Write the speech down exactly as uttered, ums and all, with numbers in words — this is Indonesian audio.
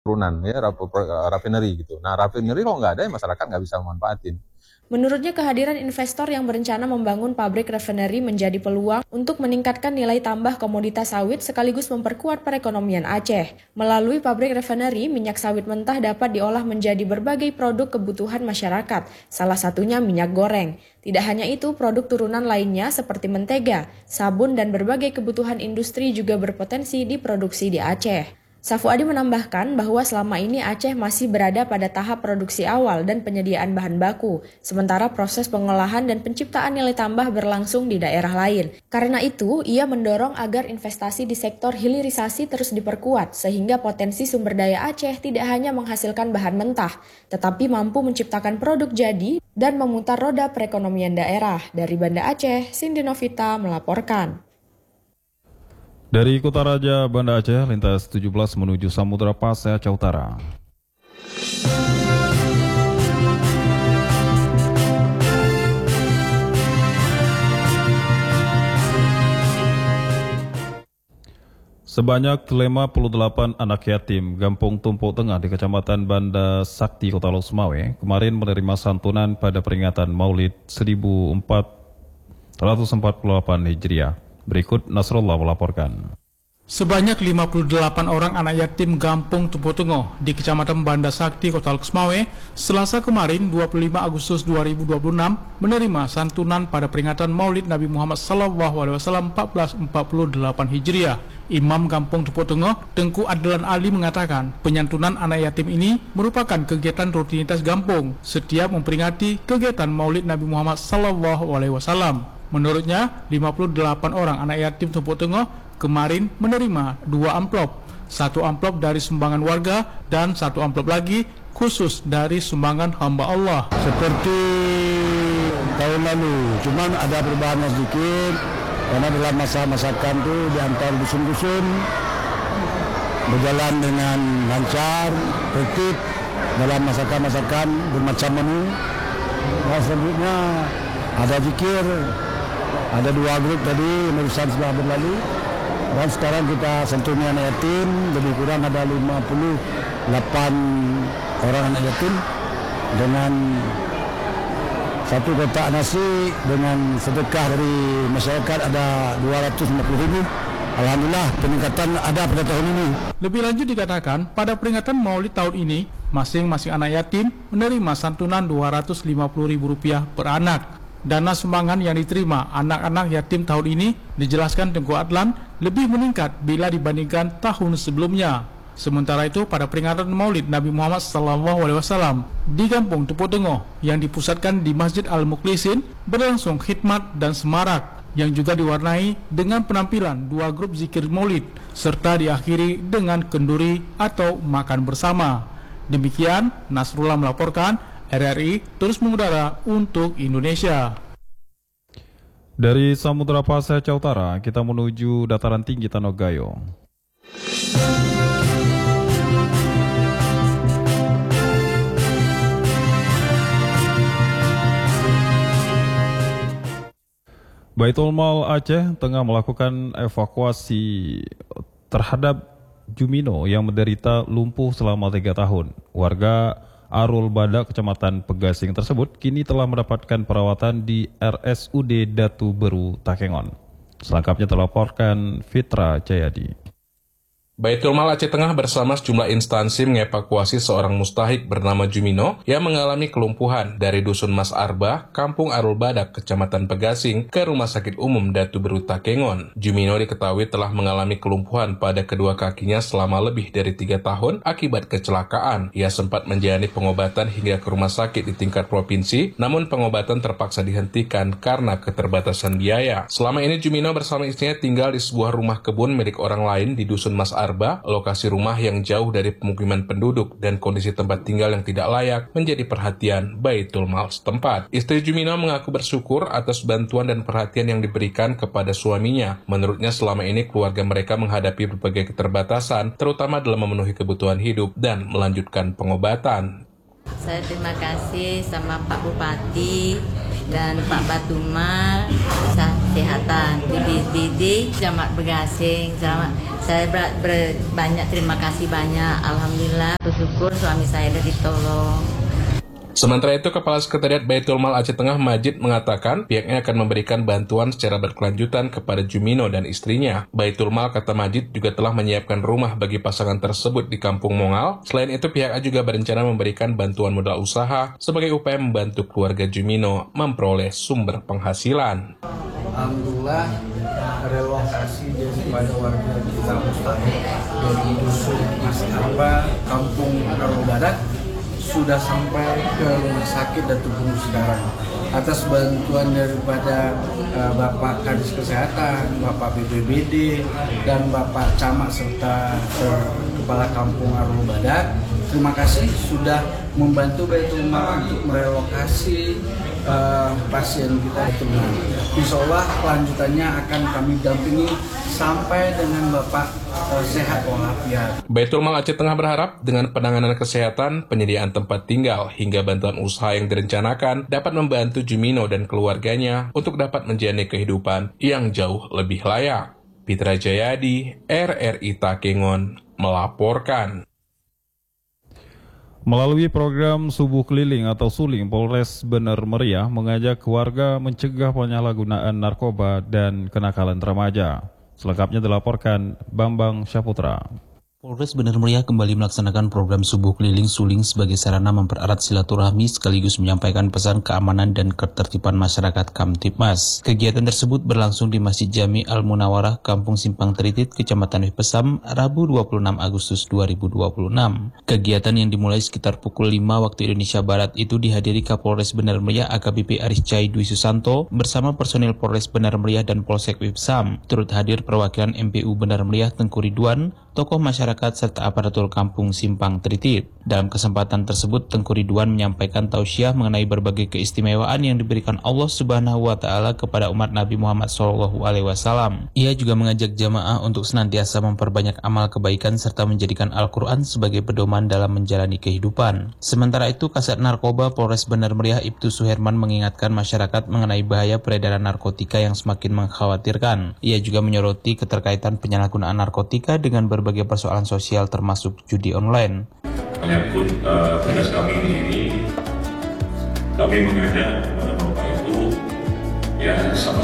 turunan ya rafineri gitu. Nah rafineri kalau nggak ada ya masyarakat nggak bisa memanfaatin. Menurutnya kehadiran investor yang berencana membangun pabrik refinery menjadi peluang untuk meningkatkan nilai tambah komoditas sawit sekaligus memperkuat perekonomian Aceh. Melalui pabrik refinery, minyak sawit mentah dapat diolah menjadi berbagai produk kebutuhan masyarakat, salah satunya minyak goreng. Tidak hanya itu, produk turunan lainnya seperti mentega, sabun, dan berbagai kebutuhan industri juga berpotensi diproduksi di Aceh. Safuadi menambahkan bahwa selama ini Aceh masih berada pada tahap produksi awal dan penyediaan bahan baku, sementara proses pengolahan dan penciptaan nilai tambah berlangsung di daerah lain. Karena itu, ia mendorong agar investasi di sektor hilirisasi terus diperkuat, sehingga potensi sumber daya Aceh tidak hanya menghasilkan bahan mentah, tetapi mampu menciptakan produk jadi dan memutar roda perekonomian daerah. Dari Banda Aceh, Cindy Novita melaporkan. Dari Kota Raja, Banda Aceh, lintas tujuh belas menuju Samudra Pasai, Aceh Utara. Sebanyak lima puluh delapan anak yatim Gampung Tumpuk Tengah di Kecamatan Banda Sakti, Kota Losmawe, kemarin menerima santunan pada peringatan Maulid seribu empat ratus empat puluh delapan Hijriah. Berikut Nasrullah melaporkan. Sebanyak lima puluh delapan orang anak yatim Gampung Tumpuk Tengah di Kecamatan Banda Sakti, Kota Losmawe, Selasa kemarin dua puluh lima Agustus dua ribu dua puluh enam menerima santunan pada peringatan Maulid Nabi Muhammad Sallallahu Alaihi Wasallam seribu empat ratus empat puluh delapan Hijriah. Imam Gampung Tumpuk Tengah, Tengku Adlan Ali mengatakan, penyantunan anak yatim ini merupakan kegiatan rutinitas Gampung setiap memperingati kegiatan Maulid Nabi Muhammad Sallallahu Alaihi Wasallam. Menurutnya, lima puluh delapan orang anak yatim Tumpuk Tengah kemarin menerima dua amplop, satu amplop dari sumbangan warga dan satu amplop lagi khusus dari sumbangan hamba Allah. Seperti tahun lalu, cuman ada perubahan sedikit karena dalam masa-masakan itu di antara dusun-dusun berjalan dengan lancar, tertib dalam masakan-masakan bermacam menu. Nah, selanjutnya ada zikir, ada dua grup tadi urusan sudah berlalu. Dan sekarang kita santuni anak yatim, lebih kurang ada lima puluh delapan orang anak yatim dengan satu kotak nasi dengan sedekah dari masyarakat ada dua ratus lima puluh ribu. Alhamdulillah peningkatan ada pada tahun ini. Lebih lanjut dikatakan, pada peringatan Maulid tahun ini, masing-masing anak yatim menerima santunan dua ratus lima puluh ribu rupiah per anak. Dana sumbangan yang diterima anak-anak yatim tahun ini, dijelaskan Tengku Adlan, lebih meningkat bila dibandingkan tahun sebelumnya. Sementara itu, pada peringatan Maulid Nabi Muhammad Sallallahu Alaihi Wasallam di Kampung Tumpuk Tengah yang dipusatkan di Masjid Al-Mukhlisin, berlangsung khidmat dan semarak yang juga diwarnai dengan penampilan dua grup zikir Maulid serta diakhiri dengan kenduri atau makan bersama. Demikian, Nasrullah melaporkan. R R I terus mengudara untuk Indonesia. Dari Samudra Pasai, Aceh Utara, kita menuju dataran tinggi Tanah Gayo. Baitul Mal Aceh tengah melakukan evakuasi terhadap Jumino yang menderita lumpuh selama tiga tahun. Warga Arul Badak, Kecamatan Pegasing tersebut kini telah mendapatkan perawatan di R S U D Datu Beru, Takengon. Selengkapnya terlaporkan Fitra Jayadi. Baitul Mal Aceh Tengah bersama sejumlah instansi mengevakuasi seorang mustahik bernama Jumino yang mengalami kelumpuhan dari Dusun Mas Arba, Kampung Arul Badak, Kecamatan Pegasing, ke Rumah Sakit Umum Datu Beru Takengon. Jumino diketahui telah mengalami kelumpuhan pada kedua kakinya selama lebih dari tiga tahun akibat kecelakaan. Ia sempat menjalani pengobatan hingga ke rumah sakit di tingkat provinsi, namun pengobatan terpaksa dihentikan karena keterbatasan biaya. Selama ini Jumino bersama istrinya tinggal di sebuah rumah kebun milik orang lain di Dusun Mas Arba, lokasi rumah yang jauh dari pemukiman penduduk dan kondisi tempat tinggal yang tidak layak menjadi perhatian Baitul Mal setempat. Istri Jumino mengaku bersyukur atas bantuan dan perhatian yang diberikan kepada suaminya. Menurutnya selama ini keluarga mereka menghadapi berbagai keterbatasan, terutama dalam memenuhi kebutuhan hidup dan melanjutkan pengobatan. Saya terima kasih sama Pak Bupati dan Pak Batumal kesehatan, Bibi Didi Camat Begasing. Selamat, saya ber, ber, banyak terima kasih banyak, alhamdulillah, bersyukur suami saya sudah ditolong. Sementara itu, Kepala Sekretariat Baitul Mal Aceh Tengah Majid mengatakan pihaknya akan memberikan bantuan secara berkelanjutan kepada Jumino dan istrinya. Baitul Mal, kata Majid, juga telah menyiapkan rumah bagi pasangan tersebut di Kampung Mongal. Selain itu, pihaknya juga berencana memberikan bantuan modal usaha sebagai upaya membantu keluarga Jumino memperoleh sumber penghasilan. Alhamdulillah, relokasi daripada warga kita mustahik dari dusun Mas Arba, Kampung Arul Badak sudah sampai ke rumah sakit Datuk Gunung Sekarang atas bantuan daripada uh, Bapak Kadis Kesehatan, Bapak B P B D, dan Bapak Camat serta uh, Kepala Kampung Arul Badak. Terima kasih sudah membantu Baitul Mal untuk merelokasi uh, pasien kita itu. Insya Allah kelanjutannya akan kami dampingi sampai dengan Bapak uh, sehat walafiat. Baitul Mal Aceh Tengah berharap dengan penanganan kesehatan, penyediaan tempat tinggal, hingga bantuan usaha yang direncanakan dapat membantu Jumino dan keluarganya untuk dapat menjalani kehidupan yang jauh lebih layak. Pitra Jayadi, R R I Takengon, melaporkan. Melalui program Subuh Keliling atau Suling, Polres Bener Meriah mengajak warga mencegah penyalahgunaan narkoba dan kenakalan remaja. Selengkapnya dilaporkan Bambang Syaputra. Polres Bener Meriah kembali melaksanakan program Subuh Keliling Suling sebagai sarana mempererat silaturahmi sekaligus menyampaikan pesan keamanan dan ketertiban masyarakat Kamtibmas. Kegiatan tersebut berlangsung di Masjid Jami Al-Munawarah, Kampung Simpang Teritit, Kecamatan Wipesam, Rabu dua puluh enam Agustus dua ribu dua puluh enam. Kegiatan yang dimulai sekitar pukul lima waktu Indonesia Barat itu dihadiri Kapolres Bener Meriah A K B P Aris Cai Dwi Susanto bersama personil Polres Bener Meriah dan Polsek Wipesam. Turut hadir perwakilan M P U Bener Meriah Tengku Ridwan, tokoh masyarakat serta aparatur Kampung Simpang Teritit. Dalam kesempatan tersebut, Tengku Ridwan menyampaikan tausiah mengenai berbagai keistimewaan yang diberikan Allah Subhanahu wa taala kepada umat Nabi Muhammad shallallahu alaihi wasallam. Ia juga mengajak jamaah untuk senantiasa memperbanyak amal kebaikan serta menjadikan Al-Qur'an sebagai pedoman dalam menjalani kehidupan. Sementara itu, Kasat Narkoba Polres Bener Meriah Ibtu Suherman mengingatkan masyarakat mengenai bahaya peredaran narkotika yang semakin mengkhawatirkan. Ia juga menyoroti keterkaitan penyalahgunaan narkotika dengan berbagai persoalan sosial termasuk judi online. Menyangkut uh, tugas kami di sini, kami mengajak uh, Bapak Ibu ya sama